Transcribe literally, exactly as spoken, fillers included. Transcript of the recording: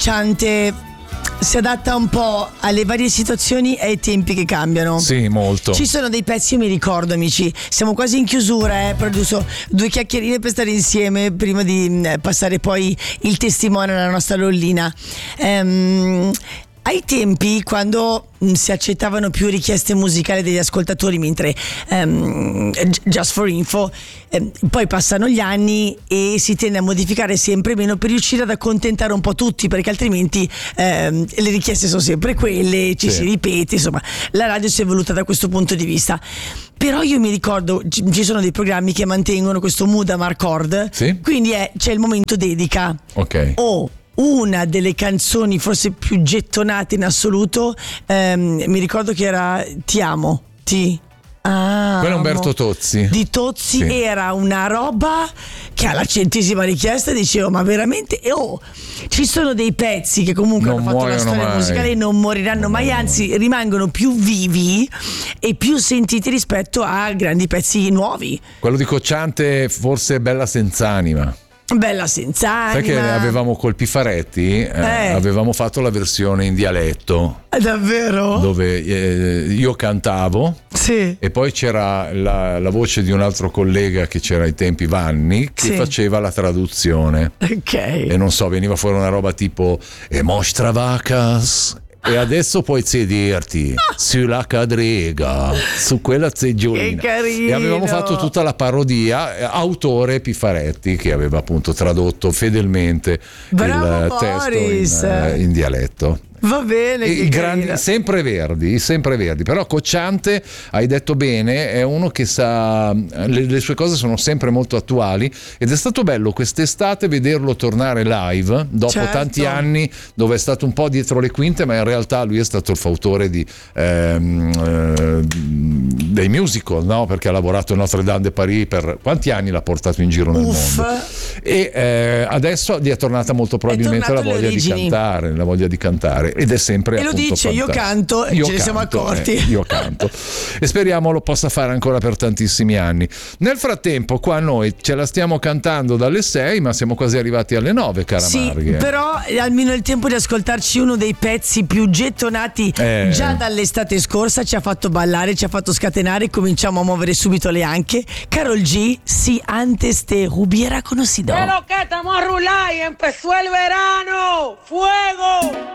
Ciante si adatta un po' alle varie situazioni e ai tempi che cambiano. Sì, molto. Ci sono dei pezzi, io mi ricordo, amici, siamo quasi in chiusura, eh, però giusto due chiacchierine per stare insieme prima di eh, passare poi il testimone alla nostra Lollina. Ehm, ai tempi, quando mh, si accettavano più richieste musicali degli ascoltatori, mentre ehm, just for info, ehm, poi passano gli anni e si tende a modificare sempre meno per riuscire ad accontentare un po' tutti, perché altrimenti ehm, le richieste sono sempre quelle, ci Sì. si ripete, insomma la radio si è evoluta da questo punto di vista. Però io mi ricordo, ci ci sono dei programmi che mantengono questo mood a Marcord, Sì. quindi è, c'è il momento dedica. Ok. O una delle canzoni forse più gettonate in assoluto, ehm, mi ricordo che era Ti amo, ti amo. Quello è Umberto Tozzi. Di Tozzi, Sì. era una roba che alla centesima richiesta dicevo, ma veramente? E oh, ci sono dei pezzi che comunque Non hanno fatto la muoiono storia mai. musicale e non moriranno Non mai, muoiono anzi rimangono più vivi e più sentiti rispetto a grandi pezzi nuovi. Quello di Cocciante forse è Bella Senz'anima. Bella senza Sai che anima. avevamo col Pifaretti, eh, Eh. avevamo fatto la versione in dialetto, Davvero? dove eh, io cantavo Sì. e poi c'era la, la voce di un altro collega che c'era ai tempi, Vanni, che Sì. faceva la traduzione. Ok. E non so, veniva fuori una roba tipo E mostra vacas e adesso puoi sederti sulla cadrega, su quella seggiolina. Che carino. E avevamo fatto tutta la parodia, eh, autore Pifaretti, che aveva appunto tradotto fedelmente Bravo il testo Boris. in, eh, in dialetto. Va bene. I che grandi, carina. sempre verdi, sempre verdi, però Cocciante, hai detto bene, è uno che sa, le, le sue cose sono sempre molto attuali ed è stato bello quest'estate vederlo tornare live dopo Certo. tanti anni dove è stato un po' dietro le quinte, ma in realtà lui è stato il fautore di ehm, eh, dei musical, no? Perché ha lavorato a Notre Dame de Paris per quanti anni, l'ha portato in giro nel Uff. mondo e eh, adesso gli è tornata molto probabilmente la tornato alle voglia di origini. cantare, la voglia di cantare. Ed è sempre E lo appunto dice, io fantastico. canto e Io ce ne siamo canto, accorti. eh, io canto e speriamo lo possa fare ancora per tantissimi anni. Nel frattempo qua noi ce la stiamo cantando dalle sei, ma siamo quasi arrivati alle nove, cara Sì, Marghe. però almeno il tempo di ascoltarci uno dei pezzi più gettonati Eh. già dall'estate scorsa, ci ha fatto ballare, ci ha fatto scatenare, cominciamo a muovere subito le anche. Karol G, si antes te hubiera conocido. Pero que estamos a rular y empezó el verano. ¡Fuego!